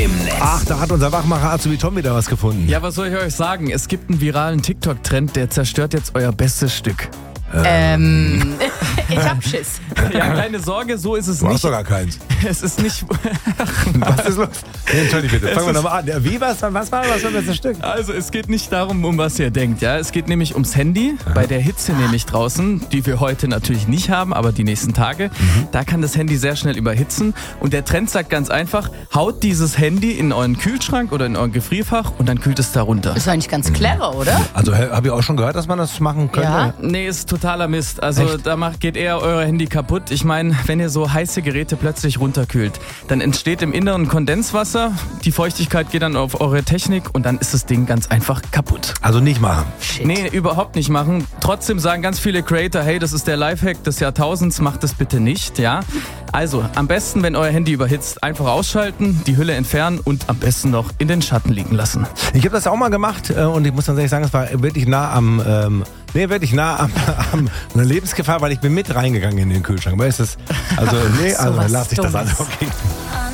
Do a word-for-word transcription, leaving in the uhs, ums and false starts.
im Netz. Ach, da hat unser Wachmacher Azubi Tom wieder was gefunden. Ja, was soll ich euch sagen? Es gibt einen viralen TikTok-Trend, der zerstört jetzt euer bestes Stück. Ähm, ich hab Schiss. Ja, keine Sorge, so ist es Du hast nicht. doch gar keins. Es ist nicht. Was ist los? Nee, Entschuldigung bitte, fangen wir nochmal an. Ja, wie war's? Was war was war das beste Stück? Also es geht nicht darum, um was ihr denkt, ja. Es geht nämlich ums Handy. Bei der Hitze nämlich draußen, die wir heute natürlich nicht haben, aber die nächsten Tage, mhm. da kann das Handy sehr schnell überhitzen. Und der Trend sagt ganz einfach, haut dieses Handy in euren Kühlschrank oder in euer Gefrierfach und dann kühlt es da runter. Ist eigentlich ganz clever, oder? Also habe ich auch schon gehört, dass man das machen könnte. Ja. Nee, ist totaler Mist. Also Echt? da macht, geht eher euer Handy kaputt. Ich meine, wenn ihr so heiße Geräte plötzlich runterkühlt, dann entsteht im Inneren Kondenswasser, die Feuchtigkeit geht dann auf eure Technik und dann ist das Ding ganz einfach kaputt. Also nicht machen. Shit. Nee, überhaupt nicht machen. Trotzdem sagen ganz viele Creator, hey, das ist der Lifehack des Jahrtausends, macht das bitte nicht, ja. Also, am besten, wenn euer Handy überhitzt, einfach ausschalten, die Hülle entfernen und am besten noch in den Schatten liegen lassen. Ich habe das auch mal gemacht äh, und ich muss tatsächlich sagen, es war wirklich nah am, ähm, nee, wirklich nah am, am einer Lebensgefahr, weil ich bin mit reingegangen in den Kühlschrank. Weißt du, also, nee, So also was lass ich das Dummes. an. Okay.